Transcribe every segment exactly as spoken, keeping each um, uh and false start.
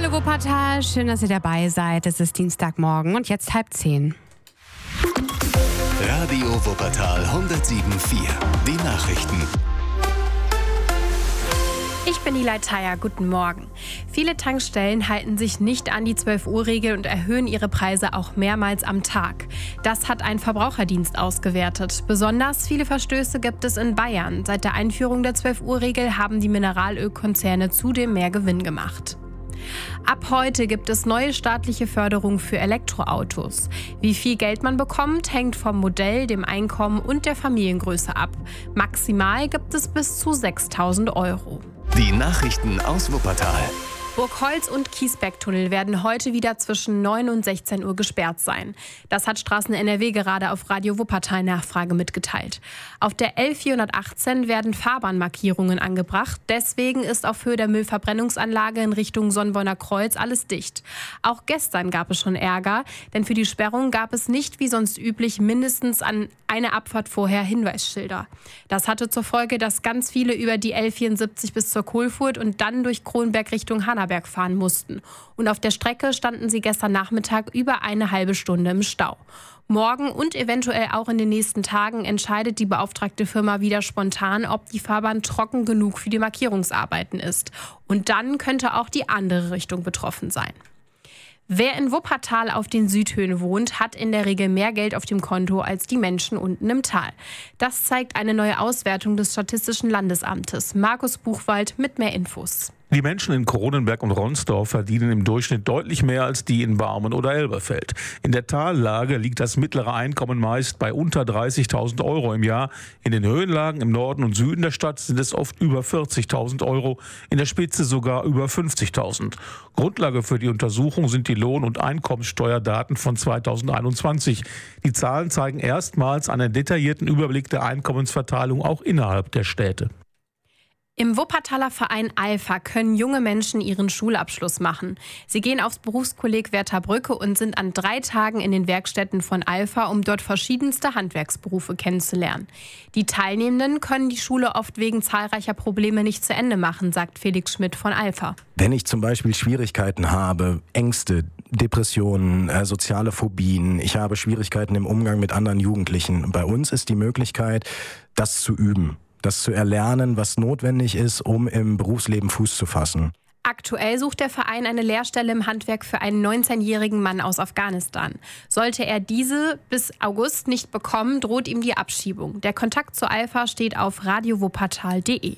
Hallo Wuppertal, schön, dass ihr dabei seid. Es ist Dienstagmorgen und jetzt halb zehn. Radio Wuppertal hundertsieben Komma vier. Die Nachrichten. Ich bin Nilay Thayer, guten Morgen. Viele Tankstellen halten sich nicht an die zwölf Uhr Regel und erhöhen ihre Preise auch mehrmals am Tag. Das hat ein Verbraucherdienst ausgewertet. Besonders viele Verstöße gibt es in Bayern. Seit der Einführung der zwölf Uhr Regel haben die Mineralölkonzerne zudem mehr Gewinn gemacht. Ab heute gibt es neue staatliche Förderung für Elektroautos. Wie viel Geld man bekommt, hängt vom Modell, dem Einkommen und der Familiengröße ab. Maximal gibt es bis zu sechstausend Euro. Die Nachrichten aus Wuppertal. Burgholz und Kiesbeck-Tunnel werden heute wieder zwischen neun und sechzehn Uhr gesperrt sein. Das hat Straßen N R W gerade auf Radio Wuppertal Nachfrage mitgeteilt. Auf der L vierhundertachtzehn werden Fahrbahnmarkierungen angebracht. Deswegen ist auf Höhe der Müllverbrennungsanlage in Richtung Sonnenborner Kreuz alles dicht. Auch gestern gab es schon Ärger, denn für die Sperrung gab es nicht wie sonst üblich mindestens an eine Abfahrt vorher Hinweisschilder. Das hatte zur Folge, dass ganz viele über die L vierundsiebzig bis zur Kohlfurt und dann durch Kronberg Richtung Hanna fahren mussten. Und auf der Strecke standen sie gestern Nachmittag über eine halbe Stunde im Stau. Morgen und eventuell auch in den nächsten Tagen entscheidet die beauftragte Firma wieder spontan, ob die Fahrbahn trocken genug für die Markierungsarbeiten ist. Und dann könnte auch die andere Richtung betroffen sein. Wer in Wuppertal auf den Südhöhen wohnt, hat in der Regel mehr Geld auf dem Konto als die Menschen unten im Tal. Das zeigt eine neue Auswertung des Statistischen Landesamtes. Markus Buchwald mit mehr Infos. Die Menschen in Kronenberg und Ronsdorf verdienen im Durchschnitt deutlich mehr als die in Barmen oder Elberfeld. In der Tallage liegt das mittlere Einkommen meist bei unter dreißigtausend Euro im Jahr. In den Höhenlagen im Norden und Süden der Stadt sind es oft über vierzigtausend Euro, in der Spitze sogar über fünfzigtausend. Grundlage für die Untersuchung sind die Lohn- und Einkommenssteuerdaten von zweitausendeinundzwanzig. Die Zahlen zeigen erstmals einen detaillierten Überblick der Einkommensverteilung auch innerhalb der Städte. Im Wuppertaler Verein Alpha können junge Menschen ihren Schulabschluss machen. Sie gehen aufs Berufskolleg Wertherbrücke und sind an drei Tagen in den Werkstätten von Alpha, um dort verschiedenste Handwerksberufe kennenzulernen. Die Teilnehmenden können die Schule oft wegen zahlreicher Probleme nicht zu Ende machen, sagt Felix Schmidt von Alpha. Wenn ich zum Beispiel Schwierigkeiten habe, Ängste, Depressionen, äh, soziale Phobien, ich habe Schwierigkeiten im Umgang mit anderen Jugendlichen. Bei uns ist die Möglichkeit, das zu üben. Das zu erlernen, was notwendig ist, um im Berufsleben Fuß zu fassen. Aktuell sucht der Verein eine Lehrstelle im Handwerk für einen neunzehnjährigen Mann aus Afghanistan. Sollte er diese bis August nicht bekommen, droht ihm die Abschiebung. Der Kontakt zu Alpha steht auf radio wuppertal punkt de.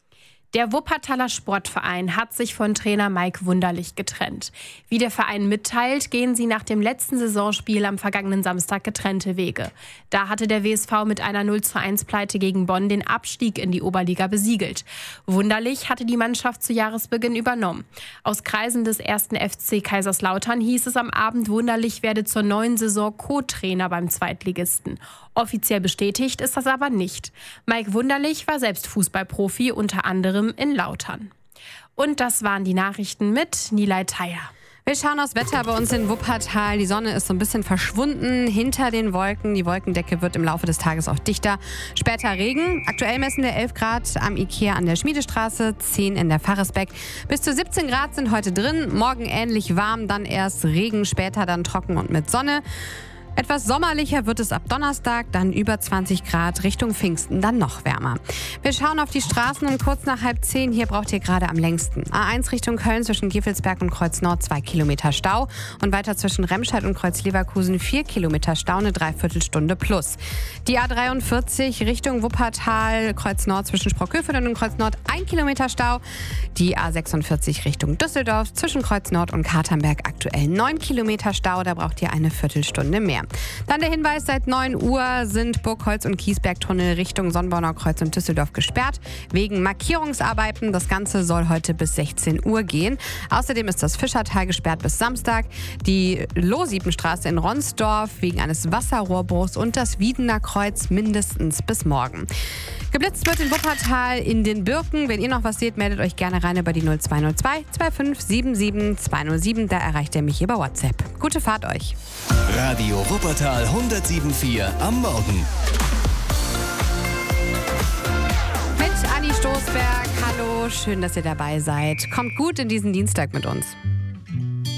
Der Wuppertaler Sportverein hat sich von Trainer Mike Wunderlich getrennt. Wie der Verein mitteilt, gehen sie nach dem letzten Saisonspiel am vergangenen Samstag getrennte Wege. Da hatte der W S V mit einer null zu eins Pleite gegen Bonn den Abstieg in die Oberliga besiegelt. Wunderlich hatte die Mannschaft zu Jahresbeginn übernommen. Aus Kreisen des ersten F C Kaiserslautern hieß es am Abend, Wunderlich werde zur neuen Saison Co-Trainer beim Zweitligisten. Offiziell bestätigt ist das aber nicht. Mike Wunderlich war selbst Fußballprofi, unter anderem in Lautern. Und das waren die Nachrichten mit Nilay Thayer. Wir schauen aufs Wetter bei uns in Wuppertal. Die Sonne ist so ein bisschen verschwunden hinter den Wolken. Die Wolkendecke wird im Laufe des Tages auch dichter. Später Regen. Aktuell messen wir elf Grad am Ikea an der Schmiedestraße, zehn in der Pfarresbeck. Bis zu siebzehn Grad sind heute drin. Morgen ähnlich warm, dann erst Regen, später dann trocken und mit Sonne. Etwas sommerlicher wird es ab Donnerstag, dann über zwanzig Grad, Richtung Pfingsten dann noch wärmer. Wir schauen auf die Straßen um kurz nach halb zehn. Hier braucht ihr gerade am längsten. A eins Richtung Köln zwischen Gevelsberg und Kreuz Nord zwei Kilometer Stau und weiter zwischen Remscheid und Kreuz Leverkusen vier Kilometer Stau, eine Dreiviertelstunde plus. Die A dreiundvierzig Richtung Wuppertal, Kreuz Nord zwischen Sprockhövel und Kreuz Nord ein Kilometer Stau. Die A sechsundvierzig Richtung Düsseldorf zwischen Kreuz Nord und Katernberg aktuell neun Kilometer Stau, da braucht ihr eine Viertelstunde mehr. Dann der Hinweis, seit neun Uhr sind Burgholz und Kiesberg-Tunnel Richtung Sonnenborner Kreuz und Düsseldorf gesperrt, wegen Markierungsarbeiten. Das Ganze soll heute bis sechzehn Uhr gehen. Außerdem ist das Fischertal gesperrt bis Samstag, die Lohsiebenstraße in Ronsdorf wegen eines Wasserrohrbruchs und das Wiedener Kreuz mindestens bis morgen. Geblitzt wird in Wuppertal in den Birken. Wenn ihr noch was seht, meldet euch gerne rein über die null zwei null zwei zwei fünf sieben sieben zwei null sieben. Da erreicht ihr mich über WhatsApp. Gute Fahrt euch. Radio Wuppertal hundertsieben Komma vier am Morgen. Mit Anni Stoßberg. Hallo, schön, dass ihr dabei seid. Kommt gut in diesen Dienstag mit uns.